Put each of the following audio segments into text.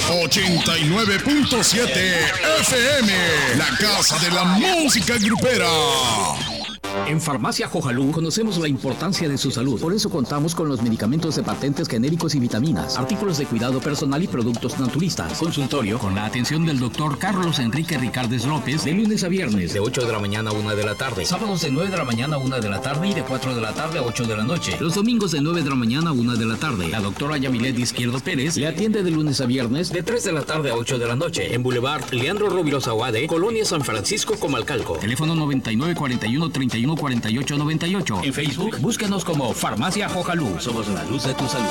89.7 FM, la casa de la música grupera. En Farmacia Jojalú conocemos la importancia de su salud. Por eso contamos con los medicamentos de patentes genéricos y vitaminas, artículos de cuidado personal y productos naturistas. Consultorio con la atención del doctor Carlos Enrique Ricardes López de lunes a viernes de 8 de la mañana a 1 de la tarde. Sábados de 9 de la mañana a 1 de la tarde y de 4 de la tarde a 8 de la noche. Los domingos de 9 de la mañana a 1 de la tarde. La doctora Yamilet Izquierdo Pérez le atiende de lunes a viernes de 3 de la tarde a 8 de la noche. En Boulevard Leandro Rovirosa Aguade, Colonia San Francisco, Comalcalco. Teléfono 9941-314898. En Facebook, búscanos como Farmacia Jojalú. Somos la luz de tu salud.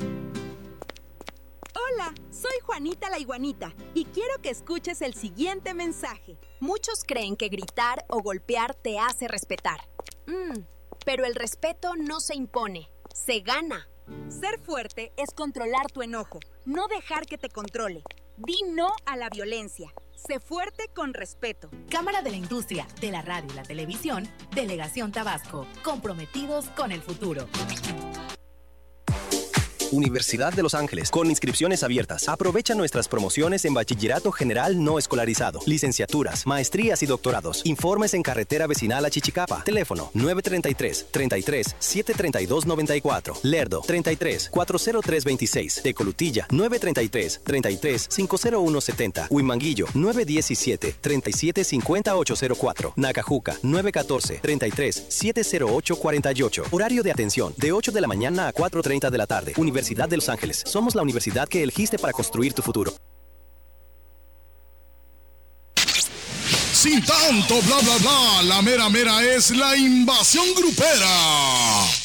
Hola, soy Juanita la Iguanita y quiero que escuches el siguiente mensaje. Muchos creen que gritar o golpear te hace respetar. Pero el respeto no se impone, se gana. Ser fuerte es controlar tu enojo, no dejar que te controle. Di no a la violencia. Sé fuerte con respeto. Cámara de la Industria, de la Radio y la Televisión, Delegación Tabasco, comprometidos con el futuro. Universidad de Los Ángeles, con inscripciones abiertas. Aprovecha nuestras promociones en bachillerato general no escolarizado, licenciaturas, maestrías y doctorados. Informes en carretera vecinal a Chichicapa. Teléfono 933-732-94. Lerdo 33-40326. Tecolutilla 933-50170. Huimanguillo 917-3750-804. Nacajuca 914-33-70848. Horario de atención de 8 de la mañana a 4:30 de la tarde. Universidad de Los Ángeles. Somos la universidad que elegiste para construir tu futuro. Sin tanto bla bla bla, la mera mera es la invasión grupera.